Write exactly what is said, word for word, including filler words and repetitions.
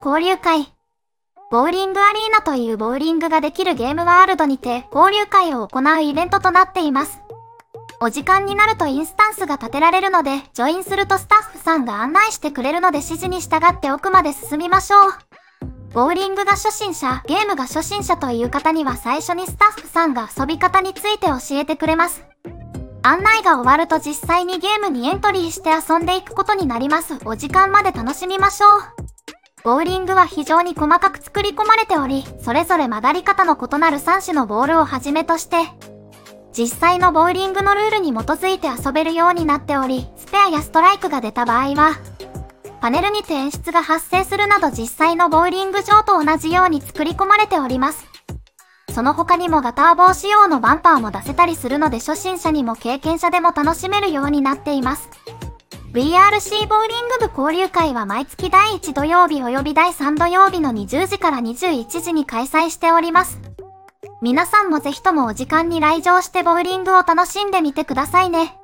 交流会。ボウリングアリーナというボウリングができるゲームワールドにて交流会を行うイベントとなっています。お時間になるとインスタンスが立てられるので、ジョインするとスタッフさんが案内してくれるので指示に従って奥まで進みましょう。ボウリングが初心者、ゲームが初心者という方には最初にスタッフさんが遊び方について教えてくれます。案内が終わると実際にゲームにエントリーして遊んでいくことになります。お時間まで楽しみましょう。ボウリングは非常に細かく作り込まれており、それぞれ曲がり方の異なるさん種のボールをはじめとして、実際のボウリングのルールに基づいて遊べるようになっており、スペアやストライクが出た場合は、パネルにて演出が発生するなど実際のボウリング場と同じように作り込まれております。その他にもガター棒仕様のバンパーも出せたりするので初心者にも経験者でも楽しめるようになっています。ブイアールシー ボウリング部交流会は毎月だいいち土曜日及びだいさん土曜日のにじゅうじからにじゅういちじに開催しております。皆さんもぜひともお時間に来場してボウリングを楽しんでみてくださいね。